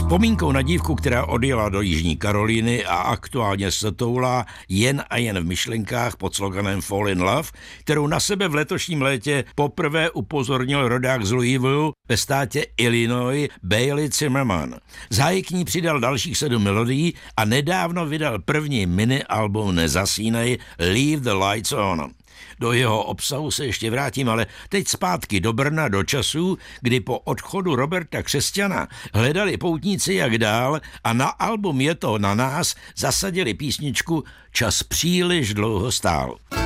Vzpomínkou na dívku, která odjela do Jižní Karolíny a aktuálně se toulá jen a jen v myšlenkách pod sloganem Fall in Love, kterou na sebe v letošním létě poprvé upozornil rodák z Louisville ve státě Illinois Bailey Zimmerman. Záhy k ní přidal dalších 7 melodií a nedávno vydal první mini-album Nezasínej Leave the Lights On. Do jeho obsahu se ještě vrátím, ale teď zpátky do Brna, do časů, kdy po odchodu Roberta Křesťana hledali poutníci jak dál a na album Je to na nás zasadili písničku Čas příliš dlouho stál.